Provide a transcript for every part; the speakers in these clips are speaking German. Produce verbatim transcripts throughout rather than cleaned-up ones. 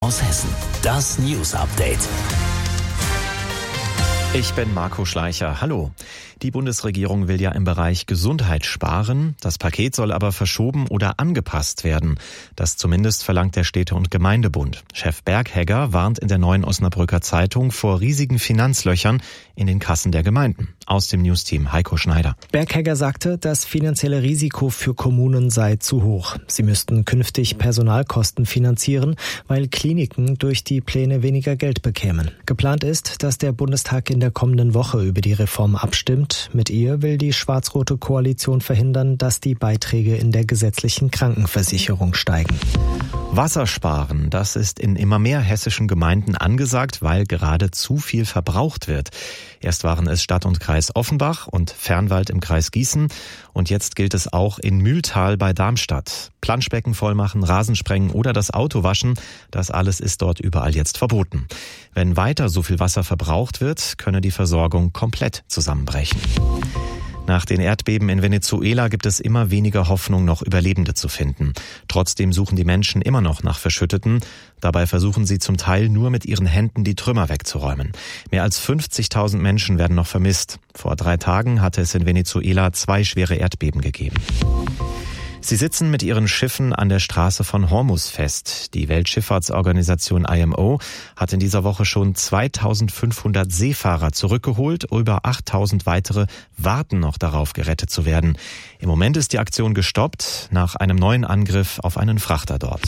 aus Hessen. Das News Update. Ich bin Marco Schleicher. Hallo. Die Bundesregierung will ja im Bereich Gesundheit sparen. Das Paket soll aber verschoben oder angepasst werden. Das zumindest verlangt der Städte- und Gemeindebund. Chef Berghegger warnt in der Neuen Osnabrücker Zeitung vor riesigen Finanzlöchern in den Kassen der Gemeinden. Aus dem Newsteam Heiko Schneider. Berghegger sagte, das finanzielle Risiko für Kommunen sei zu hoch. Sie müssten künftig Personalkosten finanzieren, weil Kliniken durch die Pläne weniger Geld bekämen. Geplant ist, dass der Bundestag in der kommenden Woche über die Reform abstimmt. Mit ihr will die schwarz-rote Koalition verhindern, dass die Beiträge in der gesetzlichen Krankenversicherung steigen. Wassersparen, das ist in immer mehr hessischen Gemeinden angesagt, weil gerade zu viel verbraucht wird. Erst waren es Stadt und Kreis Offenbach und Fernwald im Kreis Gießen und jetzt gilt es auch in Mühltal bei Darmstadt. Planschbecken vollmachen, Rasen sprengen oder das Auto waschen, das alles ist dort überall jetzt verboten. Wenn weiter so viel Wasser verbraucht wird, könne die Versorgung komplett zusammenbrechen. Nach den Erdbeben in Venezuela gibt es immer weniger Hoffnung, noch Überlebende zu finden. Trotzdem suchen die Menschen immer noch nach Verschütteten. Dabei versuchen sie zum Teil nur mit ihren Händen die Trümmer wegzuräumen. Mehr als fünfzigtausend Menschen werden noch vermisst. Vor drei Tagen hatte es in Venezuela zwei schwere Erdbeben gegeben. Sie sitzen mit ihren Schiffen an der Straße von Hormuz fest. Die Weltschifffahrtsorganisation I M O hat in dieser Woche schon zweitausendfünfhundert Seefahrer zurückgeholt. Über achttausend weitere warten noch darauf, gerettet zu werden. Im Moment ist die Aktion gestoppt nach einem neuen Angriff auf einen Frachter dort.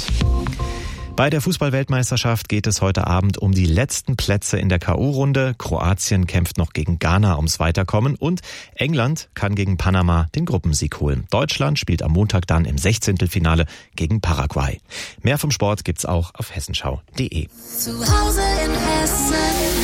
Bei der Fußball-Weltmeisterschaft geht es heute Abend um die letzten Plätze in der K O-Runde. Kroatien kämpft noch gegen Ghana ums Weiterkommen und England kann gegen Panama den Gruppensieg holen. Deutschland spielt am Montag dann im Sechzehntelfinale gegen Paraguay. Mehr vom Sport gibt's auch auf hessenschau punkt de. Zu Hause in Hessen.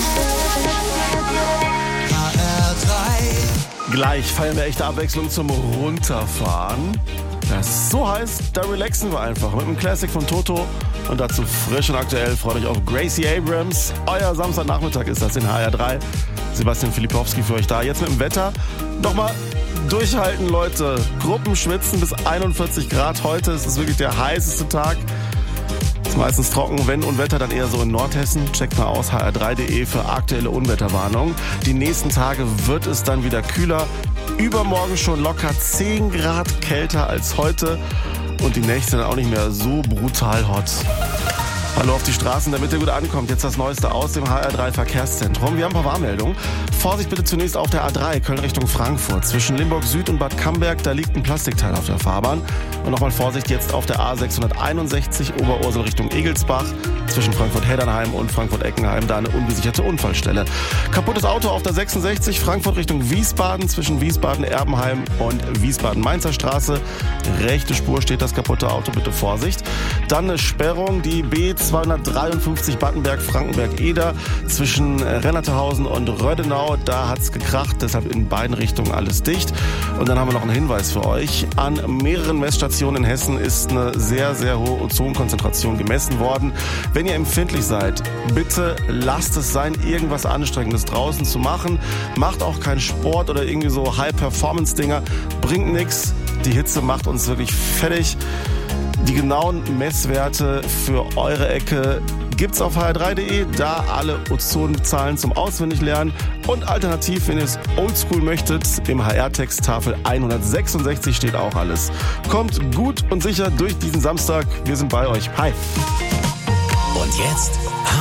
H R drei. Gleich feiern wir echte Abwechslung zum Runterfahren. Das ist so heiß, da relaxen wir einfach mit einem Classic von Toto und dazu frisch und aktuell. Freut euch auf Gracie Abrams. Euer Samstagnachmittag ist das in H R drei. Sebastian Filipowski für euch da. Jetzt mit dem Wetter. Nochmal durchhalten, Leute. Gruppen schwitzen bis einundvierzig Grad. Heute ist es wirklich der heißeste Tag. Ist meistens trocken, wenn Unwetter, dann eher so in Nordhessen. Checkt mal aus h r drei punkt de für aktuelle Unwetterwarnung. Die nächsten Tage wird es dann wieder kühler. Übermorgen schon locker zehn Grad kälter als heute und die Nächte dann auch nicht mehr so brutal hot. Hallo auf die Straßen, damit ihr gut ankommt. Jetzt das Neueste aus dem H R drei Verkehrszentrum. Wir haben ein paar Warnmeldungen. Vorsicht bitte zunächst auf der A drei, Köln Richtung Frankfurt. Zwischen Limburg Süd und Bad Camberg, da liegt ein Plastikteil auf der Fahrbahn. Und nochmal Vorsicht jetzt auf der A sechshunderteinundsechzig, Oberursel Richtung Egelsbach. Zwischen Frankfurt-Heddernheim und Frankfurt-Eckenheim, da eine ungesicherte Unfallstelle. Kaputtes Auto auf der sechsundsechzig, Frankfurt Richtung Wiesbaden. Zwischen Wiesbaden-Erbenheim und Wiesbaden-Mainzer Straße. Rechte Spur steht das kaputte Auto, bitte Vorsicht. Dann eine Sperrung, die B zweihundertdreiundfünfzig Battenberg-Frankenberg-Eder zwischen Rennertehausen und Rödenau. Da hat's gekracht, deshalb in beiden Richtungen alles dicht. Und dann haben wir noch einen Hinweis für euch. An mehreren Messstationen in Hessen ist eine sehr, sehr hohe Ozonkonzentration gemessen worden. Wenn ihr empfindlich seid, bitte lasst es sein, irgendwas Anstrengendes draußen zu machen. Macht auch keinen Sport oder irgendwie so High-Performance-Dinger. Bringt nichts. Die Hitze macht uns wirklich fertig. Die genauen Messwerte für eure Ecke gibt's auf h r drei punkt de. Da alle Ozonzahlen zum Auswendiglernen. Und alternativ, wenn ihr es oldschool möchtet, im H R-Text Tafel hundertsechsundsechzig steht auch alles. Kommt gut und sicher durch diesen Samstag. Wir sind bei euch. Hi. Und jetzt